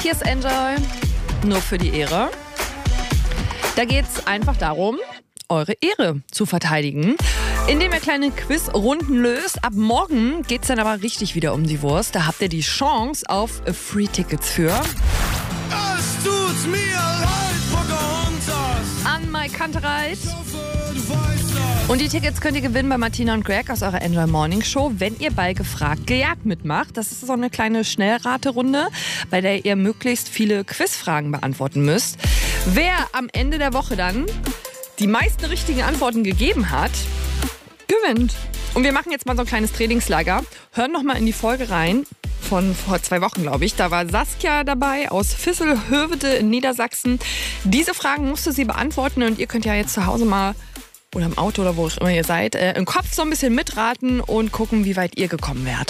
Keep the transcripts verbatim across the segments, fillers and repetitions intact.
Hier ist Enjoy, nur für die Ehre. Da geht es einfach darum, eure Ehre zu verteidigen, indem ihr kleine Quizrunden löst. Ab morgen geht es dann aber richtig wieder um die Wurst. Da habt ihr die Chance auf Free-Tickets für Es tut mir leid, Pocahontas. an Mai Kantereit. Ich hoffe, du weißt das. Und die Tickets könnt ihr gewinnen bei Martina und Greg aus eurer Enjoy Morning Show, wenn ihr bei Gefragt gejagt mitmacht. Das ist so eine kleine Schnellraterunde, bei der ihr möglichst viele Quizfragen beantworten müsst. Wer am Ende der Woche dann die meisten richtigen Antworten gegeben hat, gewinnt. Und wir machen jetzt mal so ein kleines Trainingslager. Hören noch mal in die Folge rein von vor zwei Wochen, glaube ich. Da war Saskia dabei aus Visselhövede in Niedersachsen. Diese Fragen musste sie beantworten und ihr könnt ja jetzt zu Hause mal oder im Auto oder wo auch immer ihr seid, äh, im Kopf so ein bisschen mitraten und gucken, wie weit ihr gekommen wärt.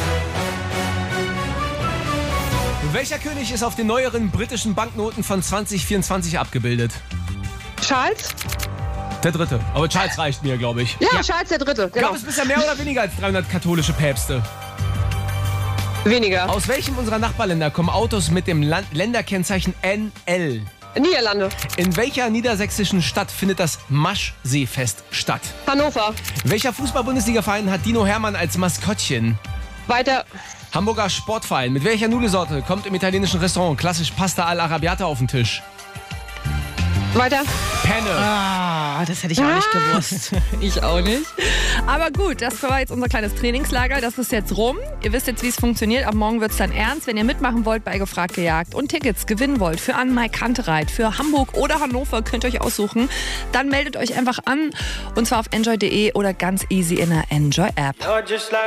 Welcher König ist auf den neueren britischen Banknoten von zwanzig vierundzwanzig abgebildet? Charles? Der dritte. Aber Charles reicht mir, glaube ich. Ja, Charles der Dritte, genau. Gab es bisher mehr oder weniger als dreihundert katholische Päpste? Weniger. Aus welchem unserer Nachbarländer kommen Autos mit dem Land Länderkennzeichen N L? Niederlande. In welcher niedersächsischen Stadt findet das Maschseefest statt? Hannover. Welcher Fußball-Bundesliga-Verein hat Dino Hermann als Maskottchen? Weiter. Hamburger Sportverein. Mit welcher Nudelsorte kommt im italienischen Restaurant klassisch Pasta all'Arrabbiata auf den Tisch? Weiter. Penne. Ah, das hätte ich auch nicht gewusst. Ich auch nicht. Aber gut, das war jetzt unser kleines Trainingslager. Das ist jetzt rum. Ihr wisst jetzt, wie es funktioniert. Ab morgen wird es dann ernst. Wenn ihr mitmachen wollt bei Gefragt gejagt und Tickets gewinnen wollt für an Mai Kantereit, für Hamburg oder Hannover, könnt ihr euch aussuchen. Dann meldet euch einfach an. Und zwar auf enjoy punkt de oder ganz easy in der Enjoy-App.